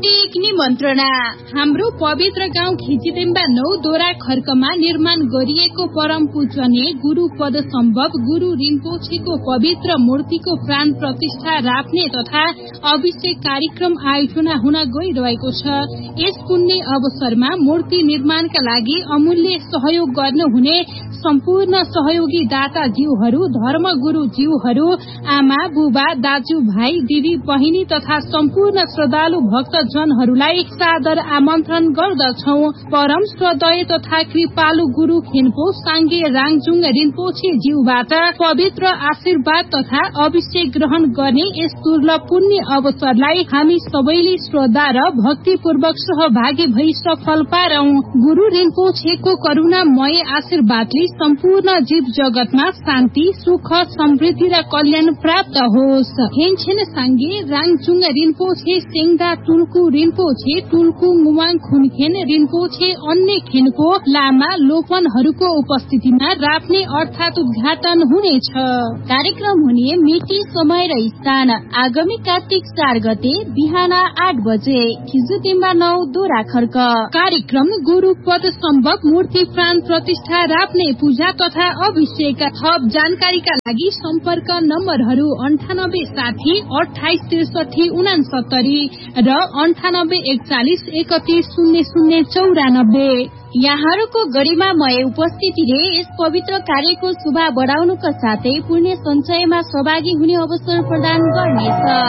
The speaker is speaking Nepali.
हार्दिक निमन्त्रणा। हाम्रो पवित्र गाउँ खिचिदेम्बा 9 दोरा खर्कमा निर्माण गरिएको परम पूजनीय गुरु पद सम्भव गुरु रिम्पोछेको पवित्र मूर्तिको प्राण प्रतिष्ठा राख्ने तथा अभिषेक कार्यक्रम आयोजना हुन गइरहेको छ। यस पुण्य अवसरमा मूर्ति निर्माणका लागि अमूल्य सहयोग गर्नुहुने सम्पूर्ण सहयोगी दाता जीवहरू, धर्म गुरु जीवहरू, आमा बुबा दाजु भाइ दिदी बहिनी तथा सम्पूर्ण श्रद्धालु भक्तजनहरूलाई सादर आमन्त्रण गर्दछौ। परम श्रद्धेय तथा कृपालु गुरु खेन्पो साङ्गे राङजुङ रिम्पोछे ज्यूबाट पवित्र आशीर्वाद तथा अभिषेक ग्रहण गर्ने यस दुर्लभ पुण्य अवसरलाई हामी सबैले श्रद्धा र भक्तिपूर्वक सहभागी भई सफल पारौं। गुरु रिम्पोछेको करुणामय आशीर्वादले सम्पूर्ण जीव जगतमा शान्ति, सुख, समृद्धि र कल्याण प्राप्त होस्। हेनछेन साङ्गे राङजुङ रिम्पोछे सेङ्दा टुल्कु रिम्पोछे टुल्कु मुवाङ खुनखेन रिम्पोछे अन्य खेनको लामा लोपनहरूको उपस्थितिमा राप्ने अर्थात उद्घाटन हुनेछ। कार्यक्रम हुने मिति, समय र स्थान आगामी कार्तिक 4 गते बिहान 8 बजे खिजुदिम्बा 9 दोरा खर्क। कार्यक्रम गुरु पद सम्भव मूर्ति प्राण प्रतिष्ठा राप्ने पूजा तथा अभिषेक। थप जानकारीका लागि सम्पर्क नम्बरहरू 9860 2863 69 र 9841 310094। यहाँहरूको गरिमामय उपस्थितिले यस पवित्र कार्यको शोभा बढाउनुका साथै पुण्य सञ्चयमा सहभागी हुने अवसर प्रदान गर्नेछ।